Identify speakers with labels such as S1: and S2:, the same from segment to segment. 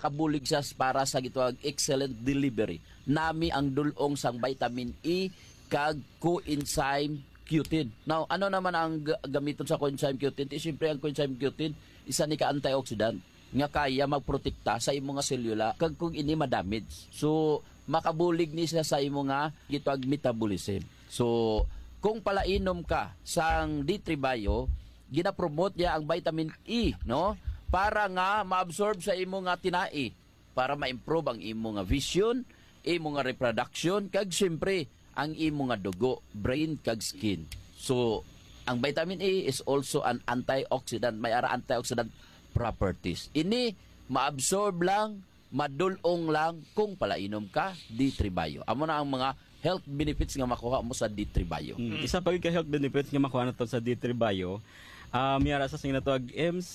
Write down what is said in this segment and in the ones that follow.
S1: makabulig siya para sa gitawag excellent delivery. Nami ang dulong sang vitamin E kag coenzyme Q10. Now, ano naman ang gamiton sa coenzyme Q10? Siyempre, ang coenzyme Q10, isa ni ka-antioxidant nga kaya magprotekta sa imo nga selula kag kung ini ma-damage. So, makabulig ni siya sa imo nga gitawag metabolism. So, kung palainom ka sang D3 Bio, gina-promote niya ang vitamin E, no? Para nga ma-absorb sa imo nga tinai, para ma-improve ang imo nga vision, imo nga reproduction, kag siyempre, ang imo nga dugo, brain, kag skin. So, ang vitamin E is also an antioxidant, may ara antioxidant properties. Ini, ma-absorb lang, madulong lang kung palainom ka D3 Bio. Amo na ang mga health benefits nga makuha mo sa D3 Bio.
S2: Isa pa ka health benefits nga makuha nato sa D3 Bio. Miyara sa sing natawag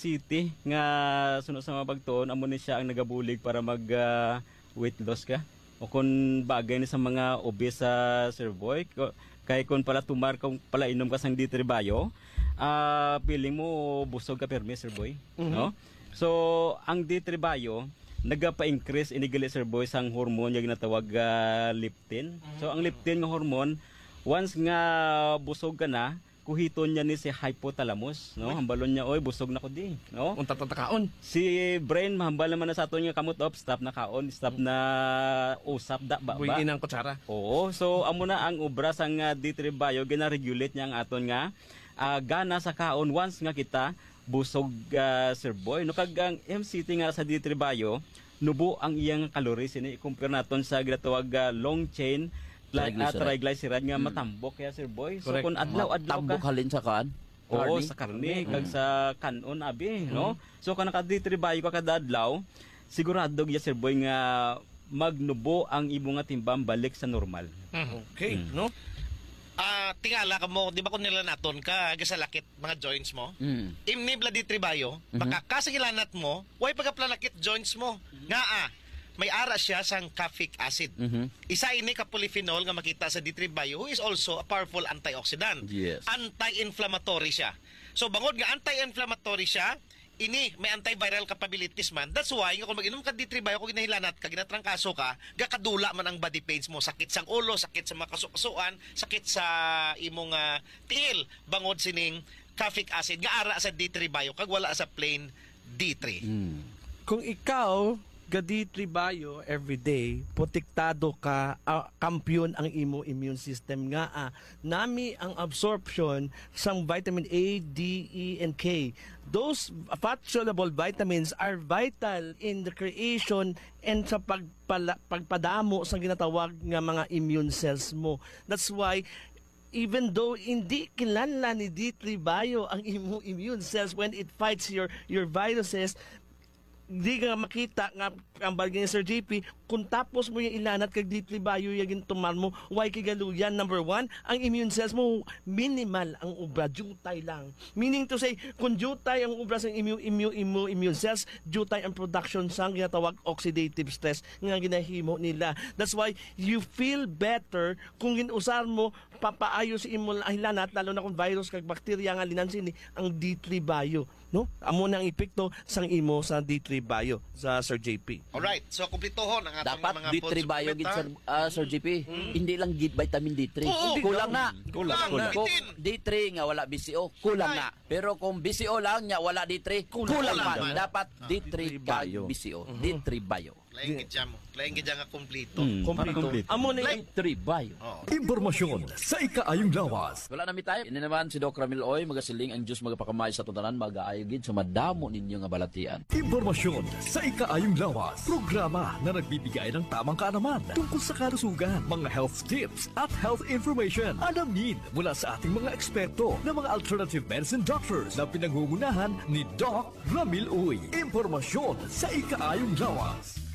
S2: MCT nga sunod sa mga pagtuon amo ni siya ang nagabulig para mag weight loss ka. O kung bagay ni sa mga obese sa Sir Boy, kay kung pala tumar kung pala inom ka sang D3 Bio, feeling mo busog ka permi Sir Boy, no? So ang D3 Bio nagapa-increase inigali Sir Boy sang hormone nga ginatawag leptin. So ang leptin nga hormone once nga busog ka na, kuhiton niya ni si hypothalamus, no? Hambalon niya, oy busog na ko di, no?
S3: Unta tatakaon.
S2: Si brain mahambal naman na sa aton nga kamot up, stop na kaon, stop na usap da ba.
S3: Buyin ang kutsara.
S2: Oo, so amo na ang obra sang D3 Bio gina-regulate niya ang aton nga gana sa kaon once nga kita busog Sir Boy. No kag ang MCT nga sa D3 Bio, nubo ang iyang calories ini compare naton sa ginatawag long chain triglyceride nga matambok kaya Sir Boy. So kung adlaw-adlaw ka
S1: tambok halin sa kan.
S2: Oo, sa karne kag sa kanon abi, no? So kana ka D3 Bio ka kada adlaw, sigurado ya Sir Boy nga magnubo ang imo nga timbang balik sa normal.
S3: Okay, no? Tingala ka mo, di ba kung nilanaton ka gasalakit mga joints mo? Imnibla D3 Bio, baka kasagilanat mo, way pagaplanakit joints mo. Nga may ara siya sang caffeic acid. Isa ini ka polyphenol nga makita sa D3 Bio who is also a powerful antioxidant.
S1: Yes.
S3: Anti-inflammatory siya. So bangod nga anti-inflammatory siya, ini may antiviral capabilities man. That's why nga kung mag-inom ka D3 Bio kung ginahilanat ka, ginatrangkaso ka, gakadula man ang body pains mo, sakit sang ulo, sakit sa mga kasukasuan, sakit sa imong tiil, bangod sining caffeic acid nga ara sa D3 Bio kag wala sa plain D3.
S4: Kung ikaw ga D3 Bio everyday, protektado ka, kampiyon ang imo immune system nga nami ang absorption sang vitamin A, D, E, and K. Those fat-soluble vitamins are vital in the creation and sa pagpadamo sa ginatawag nga mga immune cells mo. That's why even though hindi kinlanlan ni D3 Bio ang immune cells when it fights your viruses, di ka makita nga ang bagay ni Sir JP kung tapos mo yung ilanat kag D3 Bio yung tuman mo, why kigaluyan? Number one, ang immune cells mo minimal ang ubra, jutay lang. Meaning to say, kung jutay ang ubra sa immune cells, jutay ang production sang ginatawag oxidative stress nga ginahimo nila. That's why you feel better kung ginusar mo papaayos sa imo ilanat, lalo na kung virus kag bakterya nga linansin ni ang D3 Bio, no? Amo na ang epekto sang imo sa D3 Bio sa Sir JP.
S3: Alright, so kumplitohon ang atong
S1: Dapat
S3: mga
S1: D3
S3: food
S1: Bio
S3: supplement,
S1: gid Sir JP. Hindi lang gid vitamin D3.
S3: Oo,
S1: Kulang na.
S3: Kulang.
S1: Kung D3 nga wala BCO, kulang na. Pero kung BCO lang nya wala D3, kulang
S3: man.
S1: man. Dapat D3 kag
S4: Bio.
S1: BCO. D3 Bio.
S3: Laing gid mo. Laing gid nga kumplito.
S4: Kompleto. Amo na yung
S1: D3 Bio.
S5: Impormasyon sa ikaayong lawas.
S1: Wala na mi tayo. Ini naman si Doc Ramil Oy, magasiling ang Diyos magapakamay sa tutanan, mag-aayogid sa madamo ninyo nga balatian.
S5: Impormasyon sa ikaayong lawas. Programa na nagbibigay ng tamang kaalaman tungkol sa kalusugan, mga health tips at health information. Alamin mula sa ating mga eksperto na mga alternative medicine doctors na pinangungunahan ni Doc Ramil Oy. Impormasyon sa ikaayong lawas.